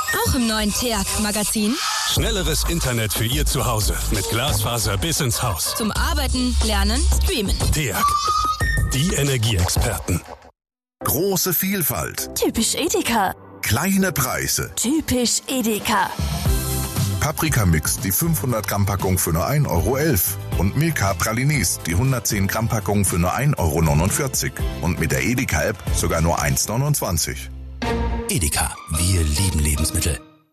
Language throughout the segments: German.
Auch im neuen TEAG-Magazin. Schnelleres Internet für Ihr Zuhause mit Glasfaser bis ins Haus. Zum Arbeiten, Lernen, Streamen. TEAG, die Energieexperten. Große Vielfalt. Typisch Edeka. Kleine Preise. Typisch Edeka. Paprika-Mix, die 500-Gramm-Packung für nur 1,11 € und Milka Pralines, die 110-Gramm-Packung für nur 1,49 € und mit der Edeka-App sogar nur 1,29 €. Edeka, wir lieben Lebensmittel.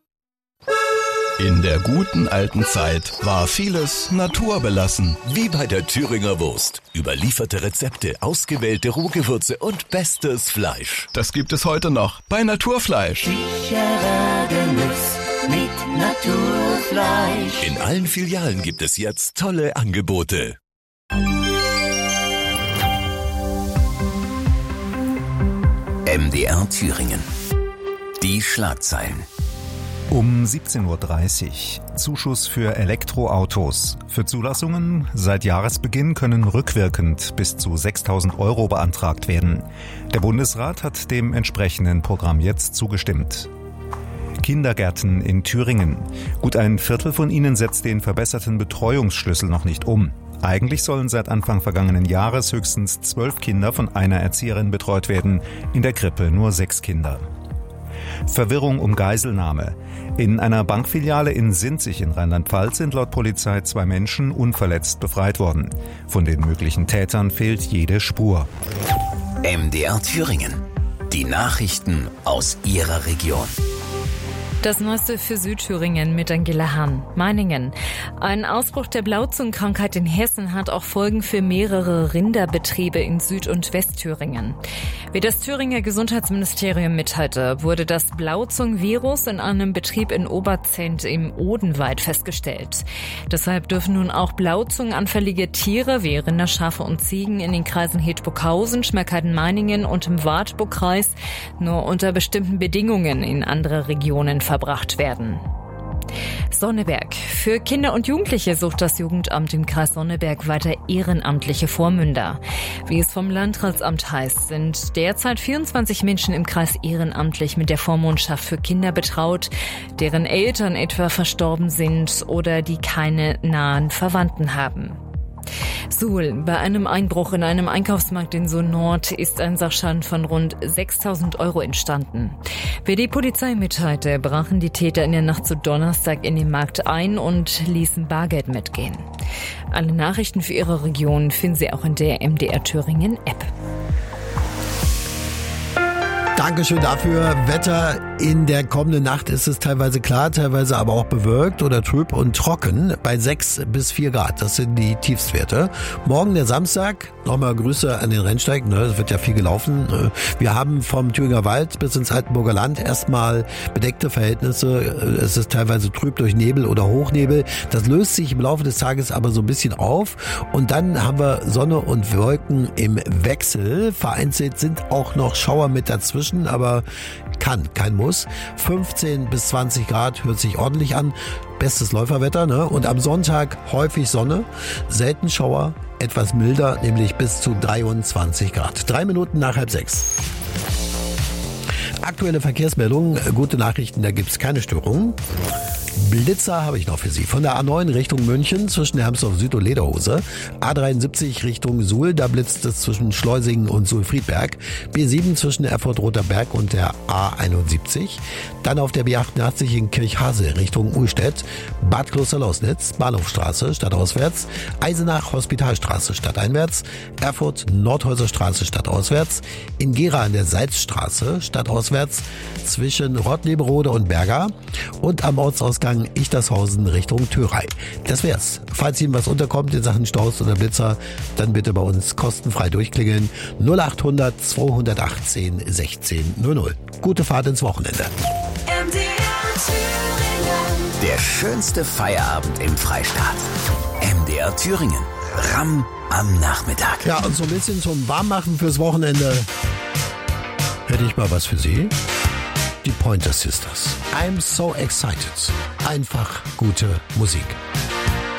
In der guten alten Zeit war vieles naturbelassen. Wie bei der Thüringer Wurst. Überlieferte Rezepte, ausgewählte Rohgewürze und bestes Fleisch. Das gibt es heute noch bei Naturfleisch. Sicherer Genuss mit Naturfleisch. In allen Filialen gibt es jetzt tolle Angebote. MDR Thüringen. Die Schlagzeilen. Um 17:30 Uhr. Zuschuss für Elektroautos. Für Zulassungen seit Jahresbeginn können rückwirkend bis zu 6.000 € beantragt werden. Der Bundesrat hat dem entsprechenden Programm jetzt zugestimmt. Kindergärten in Thüringen. Gut ein Viertel von ihnen setzt den verbesserten Betreuungsschlüssel noch nicht um. Eigentlich sollen seit Anfang vergangenen Jahres höchstens 12 Kinder von einer Erzieherin betreut werden, in der Krippe nur 6 Kinder. Verwirrung um Geiselnahme. In einer Bankfiliale in Sinzig in Rheinland-Pfalz sind laut Polizei 2 Menschen unverletzt befreit worden. Von den möglichen Tätern fehlt jede Spur. MDR Thüringen. Die Nachrichten aus Ihrer Region. Das Neueste für Südthüringen mit Angela Hahn. Meiningen. Ein Ausbruch der Blauzungenkrankheit in Hessen hat auch Folgen für mehrere Rinderbetriebe in Süd- und Westthüringen. Wie das Thüringer Gesundheitsministerium mitteilte, wurde das Blauzungenvirus in einem Betrieb in Oberzent im Odenwald festgestellt. Deshalb dürfen nun auch blauzungenanfällige Tiere wie Rinder, Schafe und Ziegen in den Kreisen Hildburghausen, Schmalkalden-Meiningen und im Wartburgkreis nur unter bestimmten Bedingungen in andere Regionen verbracht werden. Sonneberg. Für Kinder und Jugendliche sucht das Jugendamt im Kreis Sonneberg weiter ehrenamtliche Vormünder. Wie es vom Landratsamt heißt, sind derzeit 24 Menschen im Kreis ehrenamtlich mit der Vormundschaft für Kinder betraut, deren Eltern etwa verstorben sind oder die keine nahen Verwandten haben. Suhl. Bei einem Einbruch in einem Einkaufsmarkt in Suhl Nord ist ein Sachschaden von rund 6.000 € entstanden. Wie die Polizei mitteilte, brachen die Täter in der Nacht zu Donnerstag in den Markt ein und ließen Bargeld mitgehen. Alle Nachrichten für Ihre Region finden Sie auch in der MDR Thüringen App. Dankeschön dafür. Wetter in der kommenden Nacht ist es teilweise klar, teilweise aber auch bewölkt oder trüb und trocken bei 6 bis 4 Grad. Das sind die Tiefstwerte. Morgen der Samstag. Nochmal Grüße an den Rennsteig. Es wird ja viel gelaufen. Wir haben vom Thüringer Wald bis ins Altenburger Land erstmal bedeckte Verhältnisse. Es ist teilweise trüb durch Nebel oder Hochnebel. Das löst sich im Laufe des Tages aber so ein bisschen auf. Und dann haben wir Sonne und Wolken im Wechsel. Vereinzelt sind auch noch Schauer mit dazwischen, aber kein Muss. 15 bis 20 Grad hört sich ordentlich an. Bestes Läuferwetter, ne? Und am Sonntag häufig Sonne, selten Schauer, etwas milder, nämlich bis zu 23 Grad. 3 Minuten nach 5:30. Aktuelle Verkehrsmeldungen, gute Nachrichten, da gibt's keine Störungen. Blitzer habe ich noch für Sie. Von der A9 Richtung München zwischen Hermsdorf Süd und Lederhose. A73 Richtung Suhl, da blitzt es zwischen Schleusingen und Suhl-Friedberg. B7 zwischen Erfurt-Roter Berg und der A71. Dann auf der B88 in Kirchhase Richtung Uhlstedt. Bad Kloster-Lausnitz, Bahnhofstraße stadtauswärts. Eisenach Hospitalstraße stadteinwärts. Erfurt Nordhäuserstraße stadtauswärts. In Gera an der Salzstraße stadtauswärts. Zwischen Rottleberode und Berga. Und am Ortsausgang Ichtershausen Richtung Thürei. Das wär's. Falls Ihnen was unterkommt in Sachen Staus oder Blitzer, dann bitte bei uns kostenfrei durchklingeln. 0800 218 1600. Gute Fahrt ins Wochenende. Der schönste Feierabend im Freistaat. MDR Thüringen. Ramm am Nachmittag. Ja, und so ein bisschen zum Warmmachen fürs Wochenende hätte ich mal was für Sie. Die Pointer Sisters. I'm so excited. Einfach gute Musik.